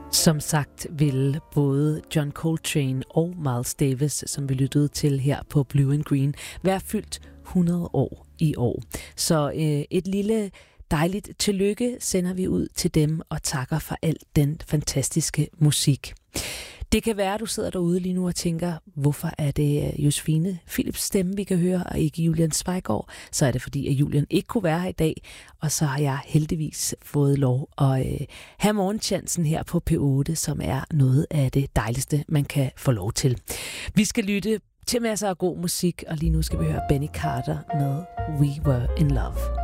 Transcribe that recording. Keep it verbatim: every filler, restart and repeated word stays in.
Som sagt vil både John Coltrane og Miles Davis, som vi lyttede til her på Blue and Green, være fyldt hundrede år i år. Så øh, et lille dejligt tillykke sender vi ud til dem og takker for al den fantastiske musik. Det kan være, at du sidder derude lige nu og tænker, hvorfor er det Josefine Philips stemme, vi kan høre, og ikke Julian Zweigård? Så er det fordi, at Julian ikke kunne være her i dag, og så har jeg heldigvis fået lov at øh, have morgenchancen her på P otte, som er noget af det dejligste, man kan få lov til. Vi skal lytte til masser af god musik, og lige nu skal vi høre Benny Carter med We Were in Love.